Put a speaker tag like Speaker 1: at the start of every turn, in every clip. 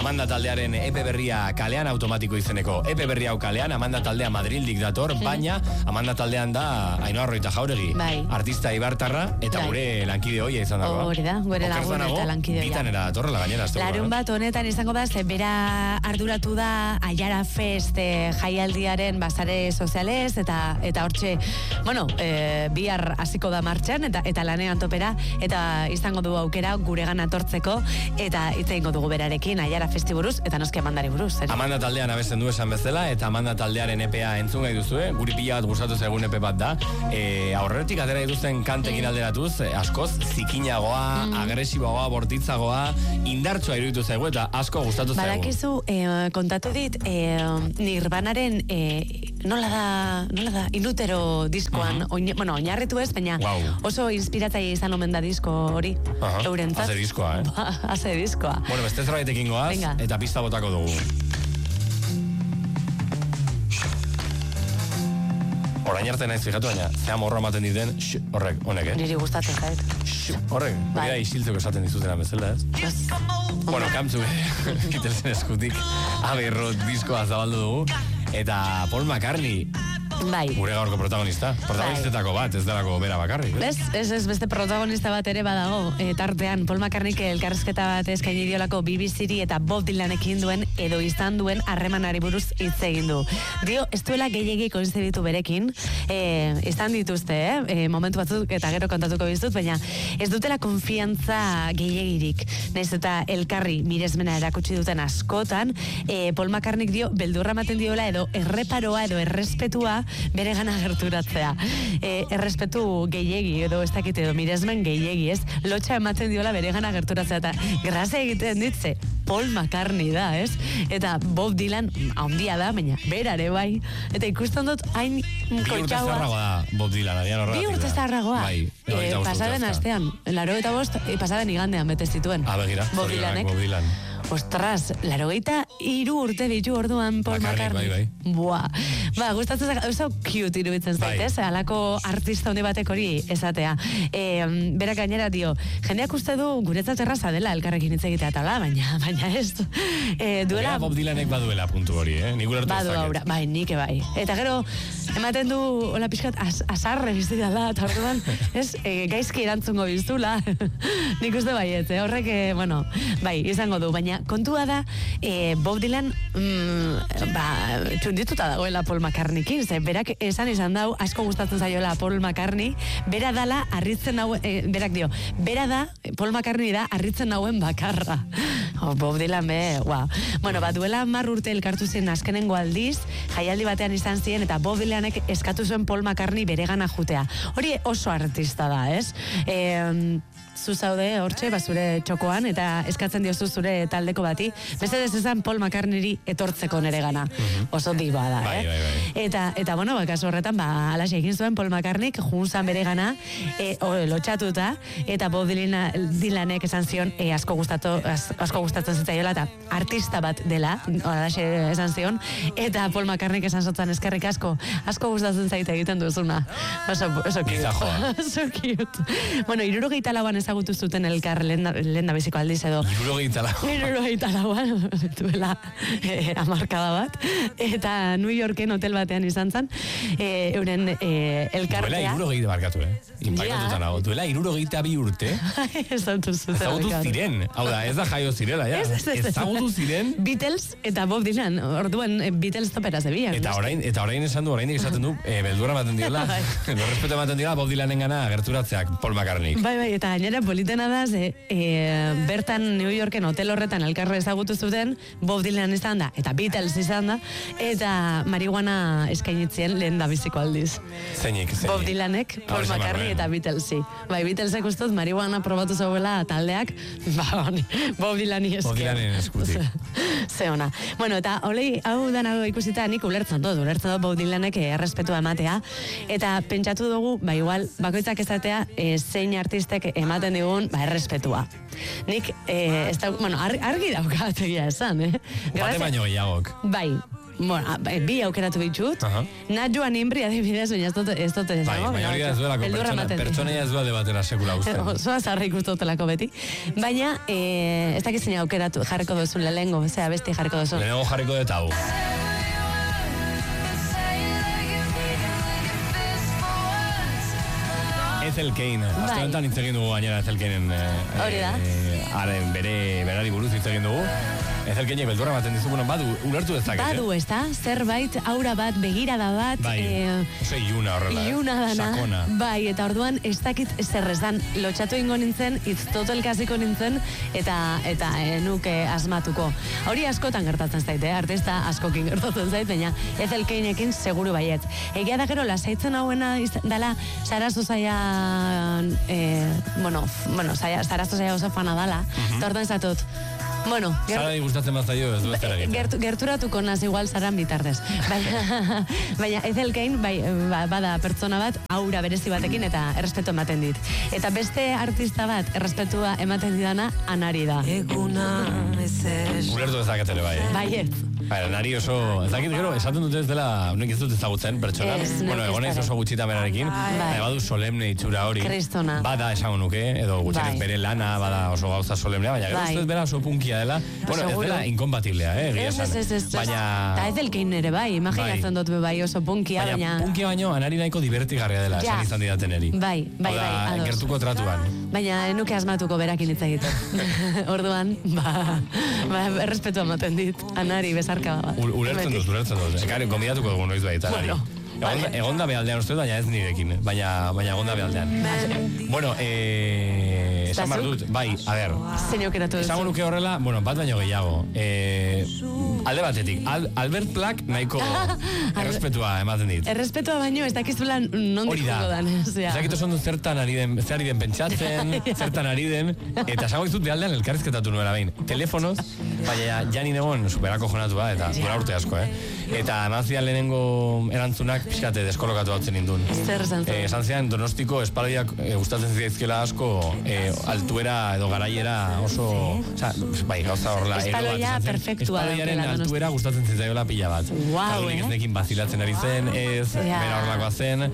Speaker 1: Amanda taldearen EP berria kalean automatiko izeneko. EP berria hau kalean, Amanda taldea Madrildik dator, baina Amanda taldean da Ainhoa Arroita Jauregi. Artista ibartarra eta gure lankide hoia izan dago.
Speaker 2: Hori da, gure lagun eta lankide hoia.
Speaker 1: Bitanera datorrela gainera.
Speaker 2: Larun bat honetan izango da, bera arduratu da Aiara Fest jaialdiaren bazare sozialez, eta hortxe, bueno, bihar hasiko da martxan, eta lanean topera, eta izango du aukera guregan atortzeko, eta hitz egingo dugu berarekin Aiara Festi buruz, eta noski Amandari buruz.
Speaker 1: Amanda taldean abesten du esan bezala, eta Amanda taldearen EPA entzun gai duzue, guri pila bat gustatu zaigun EP bat da, aurretik atera dituzten kantekin alderatuz, askoz, zikinagoa, agresiboagoa, bortitzagoa, indartsua iruditu zaigu, eta asko gustatu zaigu.
Speaker 2: Badakizu, kontatu dit, Nirvanaren, nola da, Inutero diskoan, oinarritu ez, baina oso inspiratzaile izan omen da disko hori, eurentzat.
Speaker 1: Haze diskoa,
Speaker 2: Haze diskoa.
Speaker 1: Bueno, beste zerbaitekin goaz, eta pista botako dugu. Orain arte naiz fijatu, baina zea morro ematen diten, horrek, honek,
Speaker 2: Niri gustatzen zait.
Speaker 1: Horrek, hori da isiltzeko esaten dizutena bezala, ez? Bueno, kamtzu, Beatlesen eskutik, Abbey Road diskoa zabaldu dugu, eta Paul McCartney, gure gaurko protagonistetako bat, ez delako bera bakarrik.
Speaker 2: Ez beste protagonista bat ere badago, tartean Paul McCartney elkarrizketa bat eskaini diolako BBC-ri eta Bob Dylanekin duen edo izan duen harremanari buruz hitz egin du. Dio, ez duela gehiegi koinziditu berekin, izan dituzte, momentu batzuk eta gero kontatuko biztut, baina ez dutela konfiantza gehiegirik. Naiz eta elkarri miresmena erakutsi duten askotan, Paul McCartney dio, beldurra ematen diola edo erreparoa edo errespetua bere gana gerturatzea. Errespetu gehiegi edo ez dakit edo miresmen gehiegi, ez? Lotxa ematen diola bere gana gerturatzea eta grazia egiten ditze Paul McCartney da, ez? Eta Bob Dylan handia da, baina berare bai. Eta ikusten dut hain koitxaua.
Speaker 1: 2 urte zarragoa da Bob Dylan, adian horregatik.
Speaker 2: 2 urte zarragoa. Pasaden astean, 85, pasaden igandean bete zituen.
Speaker 1: Begira,
Speaker 2: Bob Dylanek. Ostras, 83 urte ditu orduan Paul McCartney.
Speaker 1: Bai.
Speaker 2: Buah. Gustatzen zaiz, oso cute iruditzen zait, ez? Halako artista handi batek hori esatea. Berak gainera dio, jendeak uste du guretzat erraza dela elkarrekin hitz egitea tala, baina ez. Duela
Speaker 1: Bob Dylanek baduela puntu hori, Nik ulertu ez dakit.
Speaker 2: Bai, nik bai. Eta gero, ematen du, hola pixkat, asarre bizitala, eta orduan, ez? Gaizki erantzungo biztula. Nik uste baiet, horrek, bueno, bai, izango du, baina kontua da, Bob Dylan txundituta dagoela Paul McCartneykin, ze berak esan izan dau, asko gustatzen zaiola Paul McCartney, bera dala arritzen nauen, berak dio, bera da, Paul McCartney da arritzen nauen bakarra. Bob Dylan Bueno, duela 10 urte elkartu ziren azkenengo aldiz, jaialdi batean izan ziren, eta Bob Dylanek eskatu zuen Paul McCartney beregana jutea. Hori oso artista da, ez? Zu zaude hortxe, zure txokoan, eta eskatzen diozu zure taldeko bati, mesedez esan Paul McCartneyri etortzeko nere gana. Oso digoa da, Eta, bueno, kasu horretan, alaxe egin zuen Paul McCartneyk junzan bere gana, lotxatuta, eta Bob Dylanek esan zion, asko gustatzen zitzaiola, eta artista bat dela, alaxe esan zion, eta Paul McCartneyk esan zotzan eskerrik asko gustatzen zaite egiten duzuna. Oso cute. Oso cute. Bueno, 74an ezagutu zuten elkar lehen da biziko aldiz edo. 74an duela amarkada bat. Eta New Yorken hotel batean izan zen, euren elkartea.
Speaker 1: Duela 70 barkatu, Inpaikatuta nago. Duela 72 urte.
Speaker 2: Ezagutu
Speaker 1: ziren. Hau da, ez da jaio zirela, ezagutu ziren.
Speaker 2: Beatles eta Bob Dylan. Orduan Beatles topera zebian.
Speaker 1: Eta orain esan du, orain esaten du, beldurra ematen diola, respeto ematen diola Bob Dylanen gana gerturatzeak Paul McCartney.
Speaker 2: Bai, eta gainera politena da, bertan New Yorken hotel horretan elkarra ezagutu zuten, Bob Dylan izan da, eta Beatles izan da, eta marihuana eskainitzien lehen da biziko aldiz.
Speaker 1: Zeinik.
Speaker 2: Bob Dylanek, Paul McCartney eta Beatlesi. Bai, Beatlesek ustuz marihuana probatu zauela taldeak, Bob Dylani eske.
Speaker 1: Bob Dylanen eskutik.
Speaker 2: Ze ona. Bueno, eta hau danago ikusita nik ulertzen dut Bob Dylanek errespetua ematea, eta pentsatu dugu, igual, bakoitzak ezatea zein artistek ematen digun, errespetua. Nik, argi daukat egia esan,
Speaker 1: Bate baino gehiagok.
Speaker 2: Bai, bueno, bi aukeratu bitxut. Nat Joan Inbri adibidez, baina ez dut ez dago.
Speaker 1: Baina hori da ez duelako pertsonaia ez duela debatera sekula uste.
Speaker 2: Osoa zarra ikustotelako beti. Baina, ez dakizein aukeratu jarriko duzu lehengo, zera besti jarriko duzu.
Speaker 1: Lehengo jarriko dut hau. Ethel Kane. Azte honetan hitz egin dugu gainera Ethel Kaneen berari buruz hitz egin dugu. Ethel Kaneek beldurra baten dizu, bueno, badu, ulertu dezaket.
Speaker 2: Badu, ez da? Zerbait, aura bat, begirada bat.
Speaker 1: Oso iluna horrela,
Speaker 2: iluna dana.
Speaker 1: Sakona.
Speaker 2: Bai, eta orduan ez dakit zer ez dan. Lotxatu ingo nintzen, iztotelkaziko nintzen, eta nuke asmatuko. Hori askotan gertatzen zait, artista askokin gertatzen zait, baina Ethel Kaneekin seguru baiet. Egia da gero, lasaitzen hauena dala, Sarazo Zaian, Sarazo Zaia oso fana dala, eta orduan zatut. Bueno,
Speaker 1: Sarari gustatzen bazaio ez du ez egiten.
Speaker 2: Gerturatuko naz igual Saran bitartez. Baina Ethel Kane bada pertsona bat aura berezi batekin eta errespetu ematen dit. Eta beste artista bat errespetua ematen didana Anari da.
Speaker 1: Ulertu dezaketele bai.
Speaker 2: Baiet.
Speaker 1: Nari oso, ez dakit gero, esaten dute ez dela, unek ez dut ezagutzen pertsona. Bueno, egonez oso gutxita berarekin. Badu solemne itxura hori.
Speaker 2: Kristona.
Speaker 1: Bada esango nuke, edo gutxenek bere lana, bada oso gauza solemnea, baina gero uste bera oso punkia dela. Bueno, ez dela inkompatiblea, egia esan. Baina...
Speaker 2: Ta Ethel Kane ere bai, imaginatzen dut bai oso punkia, baina...
Speaker 1: Punkia baino, Anari nahiko divertigarria dela, esan izan didaten eri.
Speaker 2: Bai, ados.
Speaker 1: Gertuko tratuan.
Speaker 2: Baina nuke asmatuko berakin hitz egiten. Orduan, errespetu ematen dit, Anari bezarka bat.
Speaker 1: Ulertzen dut. Ekaren, konbidatuko dugu noiz baita, Anari. Egonda behaldean uste, baina ez nirekin, baina egonda behaldean. Bueno, esan bar dut, bai, a ber. Esango nuke horrela, bueno, bat baino gehiago. Alde batetik, Albert Plak nahiko errespetua ematen dit.
Speaker 2: Errespetua baino, ez dakizula nondik jugo dan.
Speaker 1: Ez dakit oso ondo zertan ari den pentsatzen, zertan ari den, eta esango dizut behaldean elkarrizketatu nuela behin. Telefonoz, baina janin egon superako jonatua, eta gura urte asko, Eta nazian lehenengo erantzunak pixkate deskolokatu hautzen indun.
Speaker 2: Zer esan zuen?
Speaker 1: Esan zian, Donostiko espaldiak gustatzen zidaizkela asko, altuera edo garaiera oso... Bai, gauza horrela...
Speaker 2: Espaloia perfektua.
Speaker 1: Espaloiaren altuera gustatzen zitzaiola pila bat.
Speaker 2: Wow,
Speaker 1: ez nekin bazilatzen ari zen, ez, bera horlakoa zen.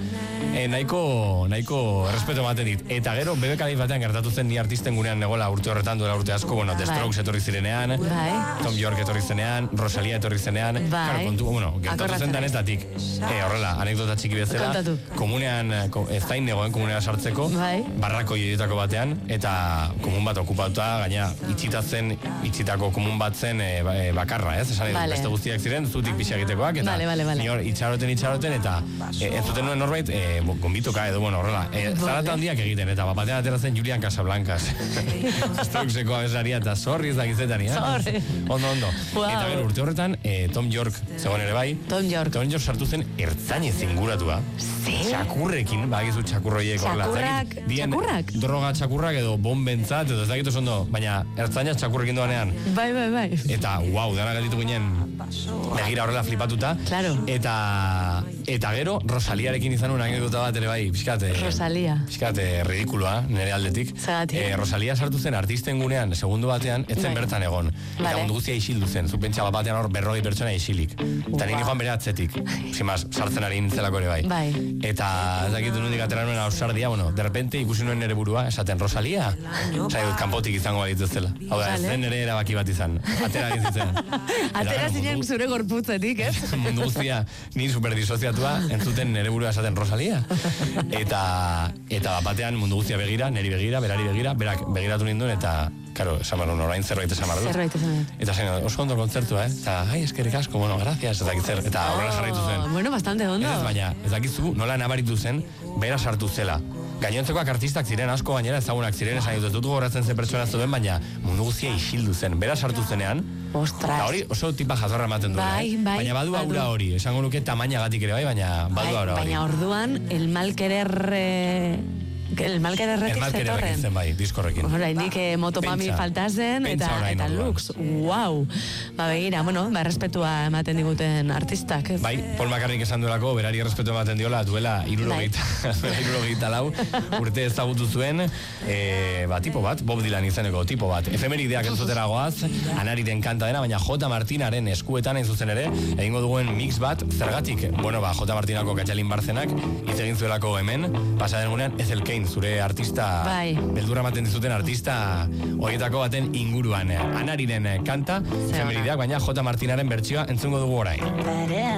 Speaker 1: Nahiko errespeto ematen dit. Eta gero, bebekali batean gertatu zen ni artisten gunean negola urte horretan duela urte asko, bueno, The Strokes etorri zirenean, Tom York etorri zenean, Rosalia etorri zenean, gertatu zen danetatik. Horrela, anekdota txiki bezala, komunean, ez zain negoen komunera sartzeko, barrako idiotako batean, eta komun bat okupatuta, gaina itxitako komun bat zen bakarra, ez? Esan edo, beste guztiak ziren, zutik pixa egitekoak, eta nior itxaroten, eta entzuten nuen norbait, gombituka edo, bueno, horrela, zarata handiak egiten, eta batean ateratzen Julian Casablancas. Strokeseko abeslaria, eta sorri ez dakizetan, Ondo. Eta gero, urte horretan, Tom York, zegoen ere bai, Tom York sartu zen ertzainez inguratua. Txakurrekin, bagizu txakurroiek horrela.
Speaker 2: Txakurrak?
Speaker 1: Droga txakurrak edo bombentzat, edo ez dakitu zondo, baina ertzaina txakurrekin doanean.
Speaker 2: Bai.
Speaker 1: Eta, dana galditu ginen, begira horrela flipatuta.
Speaker 2: Claro.
Speaker 1: Eta gero, Rosaliarekin izan un anekdota bat ere bai, pixkate...
Speaker 2: Rosalia.
Speaker 1: Pixkate ridikuloa, nire aldetik.
Speaker 2: Zagatik.
Speaker 1: Rosalia sartu zen artisten gunean, segundo batean, etzen bertan egon. Eta mundu guztia isildu zen, zu pentsa batean hor 40 pertsona isilik. Eta nini joan bere atzetik, simaz, sartzen ari nintzelako ere bai. Eta ez dakitu nondik atera nuen ausardia, bueno, de repente ikusi nuen nire burua, esaten, Rosalia? Osa, kanpotik izango balitzu zela. Hau da, ez zen nire erabaki bat izan. Atera gintzen.
Speaker 2: Atera zinen zure gorputzetik, ez?
Speaker 1: Mundu guztia, nire superdisoziatua, entzuten nire burua esaten, Rosalia? Eta batean mundu guztia begira, niri begira, berari begira, berak begiratu ninduen, eta claro, esan barun, orain zerbait esan barun. Eta zen, oso ondo kontzertua, Eta, eskerrik asko, bueno, gracias, eta horrela jarraitu zen.
Speaker 2: Bueno, bastante ondo.
Speaker 1: Baina, ez dakizu, nola nabaritu zen, bera sartu zela. Gainontzekoak artistak ziren, asko gainera ezagunak ziren, esan dut gogoratzen zen pertsona zuen, baina mundu guztia isildu zen. Bera sartu zenean, eta hori oso tipa jazorra ematen du. Baina badu aura hori, esango nuke tamainagatik ere bai, baina badu aura hori.
Speaker 2: Baina orduan, el mal querer El Malkererretik zetorren.
Speaker 1: Zen bai, diskorrekin.
Speaker 2: Oraindik Motomami faltazen, eta Lux. Wow. Begira, respetua ematen diguten artistak.
Speaker 1: Bai, Paul McCartney esan duelako, berari respetua ematen diola, duela 74 urte ezagutu zuen, tipo bat, Bob Dylan izeneko tipo bat. Efemerideak entzutera goaz, Anariren kanta dena, baina J. Martinaren eskuetan hain zuzen ere, egingo duguen mix bat, zergatik? J. Martinako Katxalin Barzenak, hitz egin zuelako hemen, pasaden gunean, Ethel Cain, zure artista, beldurra ematen dizuten artista, horietako baten inguruan. Anariren kanta, efemerideak, baina J. Martinaren bertsioa entzungo dugu orain.